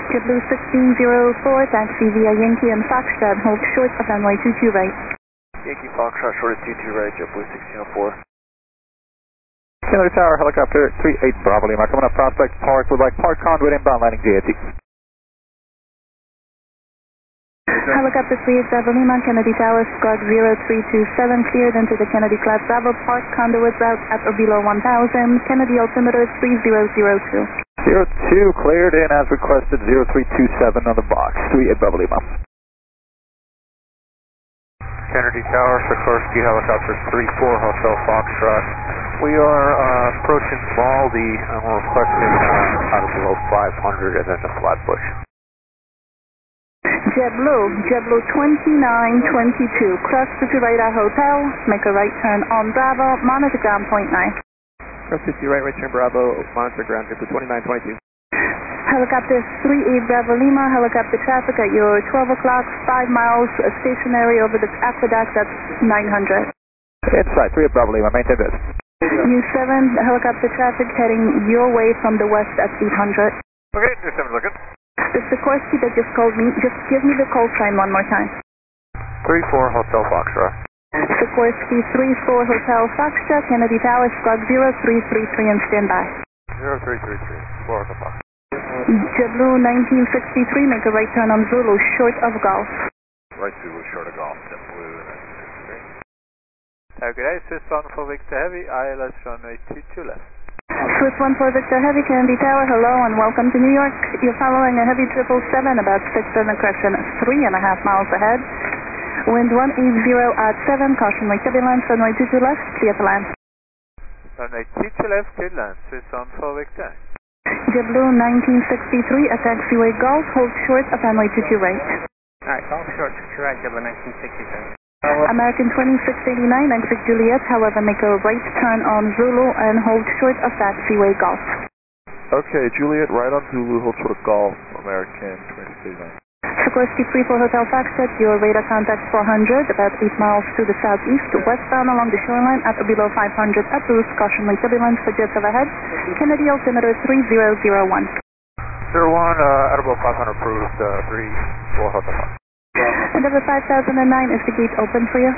JetBlue 1604, taxi via Yankee and Foxtrot, hold short of runway 22 right. Yankee Foxtrot, short of 22 right, JetBlue 1604. Kennedy Tower, helicopter 38 Bravo Lima, coming up Prospect Park, would like Park Conduit inbound landing JAT. Helicopter 38 Bravo Lima, Kennedy Tower, squawk 0327, cleared into the Kennedy Class Bravo, Park Conduit route at or below 1000, Kennedy altimeter 3002. 02 cleared in as requested, 0327 on the box, 38 Bravo Lima. Kennedy Tower, Sikorsky helicopter 34 Hotel Foxtrot. We are approaching Baldy and we're requesting out of below 500 and then the Flatbush. JetBlue 2922, cross to Tureta Hotel, make a right turn on Bravo, monitor ground point 9. Cross to right turn Bravo, monitor ground JetBlue 2922. Helicopter 38 Bravo Lima, helicopter traffic at your 12 o'clock, 5 miles, stationary over the aqueduct, that's 900. Inside, 38 Bravo Lima, maintain this. U7, helicopter traffic heading your way from the west at 800. Okay, U7 looking. The Sikorsky that just called me, just give me the call sign one more time. 34 Hotel Foxtrot. Sikorsky 34 Hotel Foxtrot, Kennedy Tower, squawk 0333 and stand by. 0333, 4 Hotel Foxtrot. JetBlue 1963, make a right turn on Zulu, short of Golf. Right Zulu, short of Golf, JetBlue 1963. Good day, Swiss 1 for Victor Heavy, ILS runway 22 left. Swiss 1 for Victor Heavy, Kennedy Tower, hello and welcome to New York. You're following a heavy 777, about 6 turn correction, 3.5 miles ahead. Wind 180 at 7, caution wake turbulence, runway 22 left, clear to land. Runway 22 left, clear to land, Swiss 1 for Victor. JetBlue 1963, a taxiway Golf, hold short of runway 22 right. Alright, Golf short, 22 right, JetBlue 1963. American 2689, exit Juliet, however make a right turn on Zulu and hold short of taxiway Golf. Okay, Juliet, right on Zulu, hold short of Golf, American 2689. Sikorsky 34 Hotel Foxtrot, your radar contact 400, about 8 miles to the southeast, westbound along the shoreline at or below 500 at boost, caution wake turbulence for jets overhead, Kennedy altimeter 3001. 01, at about 500 approved, 34 Hotel Foxtrot. Endeavour 5009, is the gate open for you?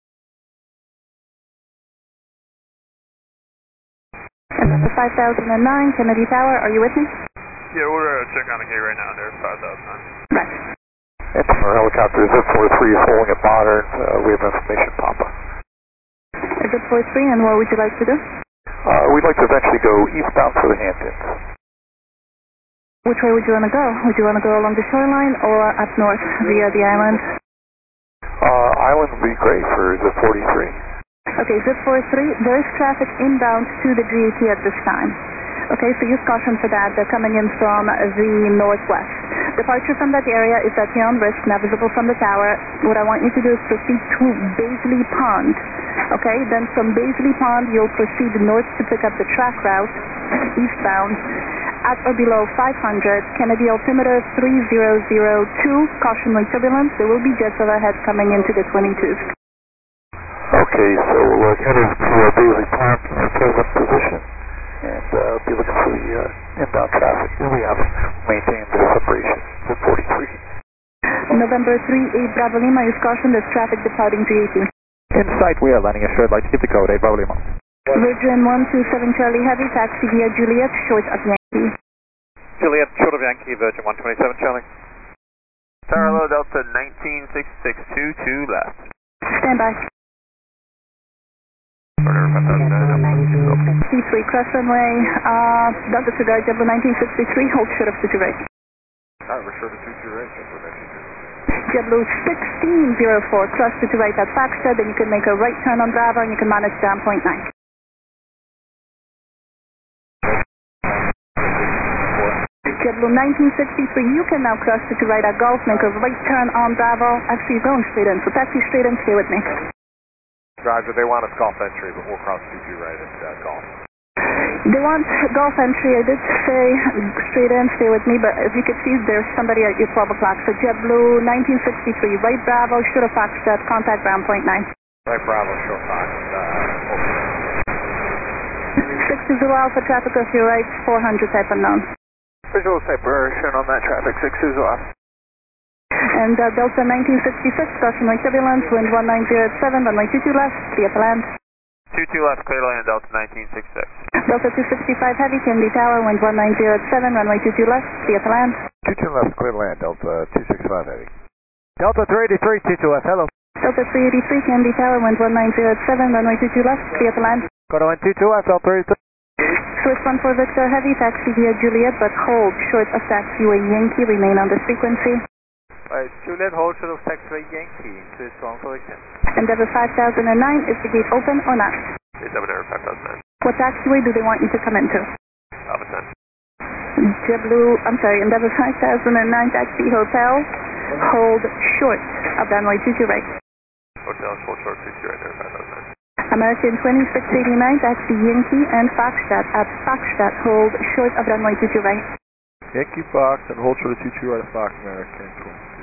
Endeavour 5009, Kennedy Tower, are you with me? Yeah, we're checking on the gate right now, there's 5009. Right. Our helicopter is at 43, holding at Modern, we have information, Papa. Is it 43, and what would you like to do? We'd like to eventually go eastbound for the Hamptons. Which way would you want to go? Would you want to go along the shoreline or up north via the island? Island would be great for the 43. Okay, zip 43, there is traffic inbound to the GAT at this time. Okay, so use caution for that. They're coming in from the northwest. Departure from that area is at your own risk, not visible from the tower. What I want you to do is proceed to Baisley Pond. Okay, then from Baisley Pond, you'll proceed north to pick up the track route, eastbound, at or below 500, Kennedy altimeter 3002, caution wake turbulence. There will be jets overhead coming into the 22s. Okay, so we'll head over to Baisley Pond in our present position and be looking for the inbound traffic. Here we have maintained the separation for 43. November 38 Bravo Lima, use caution, there's traffic departing GAT. In sight, we are landing assured. Like to give the code, 8 Bravo Lima. Virgin 127 Charlie Heavy, taxi via Juliet, short of Yankee. Juliet, short of Yankee, Virgin 127 Charlie. Tower Delta 1966, 22 left. Stand by. C3, cross runway, Delta Cigar, JetBlue 1963, hold short of 22 right. Alright, we're short of 22 right, JetBlue 1963. JetBlue 1604, cross to right at Foxtrot, then you can make a right turn on Bravo and you can manage down point 9. JetBlue 1963, you can now cross to right at Golf, make a right turn on Bravo. Actually, you're going straight in, so taxi straight in, stay with me. Roger, they want us Golf entry, but we'll cross 22 right at Golf. They want Golf entry, I did say straight in, stay with me, but as you can see, there's somebody at your 12 o'clock. So JetBlue 1963, right Bravo, should have Foxtrot, contact ground point 9. Right Bravo, short Fox, 60 Alpha, traffic off your right, 400 type unknown. Visual separation on that traffic, 6 is off. And Delta 1966, caution wake turbulence, wind 1907, runway 22 left, clear to land. 22 left, clear to land, Delta 1966. Delta 265 heavy, Kennedy Tower, wind 1907, runway 22 left, clear to land. 22 left, clear to land, Delta 265 heavy. Delta 383, 22 left, hello. Delta 383, Kennedy Tower, wind 1907, runway 22 left, clear to land. Go to wind 22 left, Delta 383. Swiss 14 Victor heavy, taxi via Juliet, but hold short of taxiway Yankee, remain on this frequency. Juliet, hold short of taxiway Yankee, Swiss 14 Victor. Endeavour 5009, is the gate open or not? It's Endeavour 5009. What taxiway do they want you to come into? Alpha 10. Endeavour 5009, taxi hotel, hold short of runway 22 right. Hotel, hold short, 22 right, Endeavour 5009. American 2689, taxi Yankee and Foxtrot at Foxtrot, hold short of runway 22 right. Yankee Fox and hold short of 22 right of Fox, American 26.